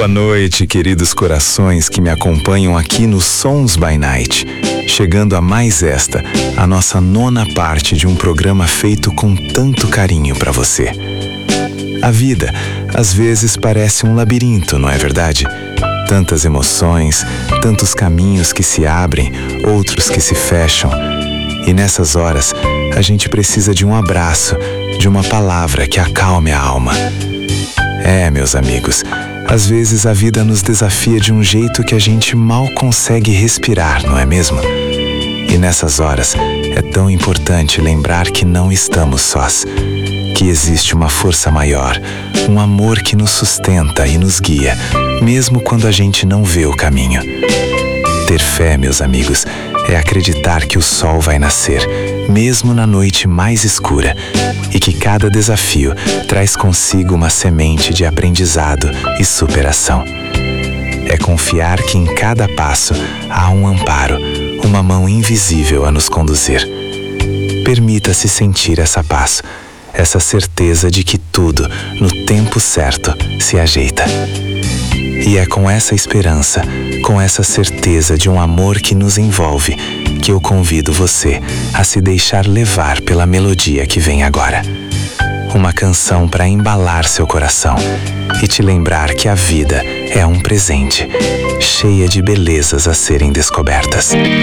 Boa noite, queridos corações que me acompanham aqui no Sons by Night. Chegando a mais esta, a nossa 9ª parte de um programa feito com tanto carinho para você. A vida, às vezes, parece um labirinto, não é verdade? Tantas emoções, tantos caminhos que se abrem, outros que se fecham. E nessas horas, a gente precisa de um abraço, de uma palavra que acalme a alma. Meus amigos, às vezes a vida nos desafia de um jeito que a gente mal consegue respirar, não é mesmo? E nessas horas, é tão importante lembrar que não estamos sós, que existe uma força maior, um amor que nos sustenta e nos guia, mesmo quando a gente não vê o caminho. Ter fé, meus amigos, é acreditar que o sol vai nascer, mesmo na noite mais escura, e que cada desafio traz consigo uma semente de aprendizado e superação. É confiar que em cada passo há um amparo, uma mão invisível a nos conduzir. Permita-se sentir essa paz, essa certeza de que tudo, no tempo certo, se ajeita. E é com essa esperança, com essa certeza de um amor que nos envolve, que eu convido você a se deixar levar pela melodia que vem agora. Uma canção para embalar seu coração e te lembrar que a vida é um presente, cheia de belezas a serem descobertas.